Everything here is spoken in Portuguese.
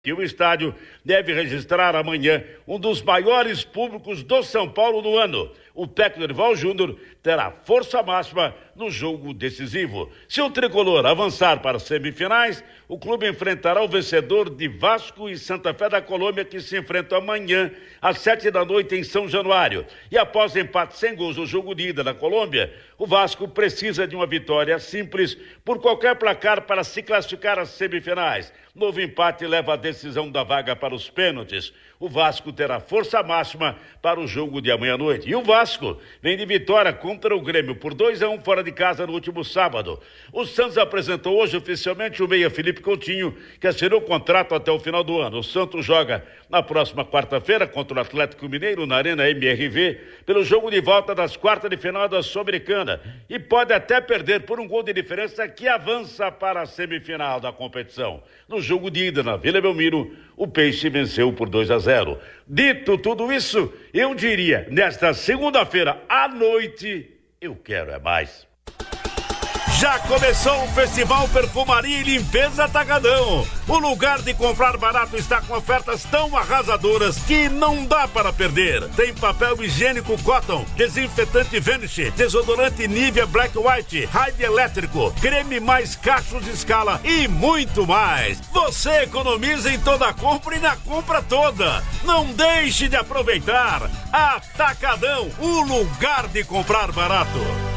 que o estádio deve registrar amanhã um dos maiores públicos do São Paulo no ano. O técnico Dorival Júnior terá força máxima no jogo decisivo. Se o tricolor avançar para as semifinais, o clube enfrentará o vencedor de Vasco e Santa Fé da Colômbia, que se enfrentam amanhã às 7 da noite em São Januário. E após empate sem gols no jogo de ida na Colômbia, o Vasco precisa de uma vitória simples por qualquer placar para se classificar às semifinais. Novo empate leva a decisão da vaga para os pênaltis. O Vasco terá força máxima para o jogo de amanhã à noite. E o Vasco vem de vitória contra o Grêmio por 2-1 fora de casa no último sábado. O Santos apresentou hoje oficialmente o meia Felipe Coutinho, que assinou o contrato até o final do ano. O Santos joga na próxima quarta-feira contra o Atlético Mineiro na Arena MRV pelo jogo de volta das quartas de final da Sul-Americana e pode até perder por um gol de diferença que avança para a semifinal da competição. No jogo de ida na Vila Belmiro, o Peixe venceu por 2-0. Dito tudo isso, eu diria, nesta segunda-feira à noite, eu quero é mais. Já começou o Festival Perfumaria e Limpeza Atacadão. O lugar de comprar barato está com ofertas tão arrasadoras que não dá para perder. Tem papel higiênico Cotton, desinfetante Vanish, desodorante Nivea Black White, Raid elétrico, creme mais cachos de escala e muito mais. Você economiza em toda a compra e na compra toda. Não deixe de aproveitar. Atacadão, o lugar de comprar barato.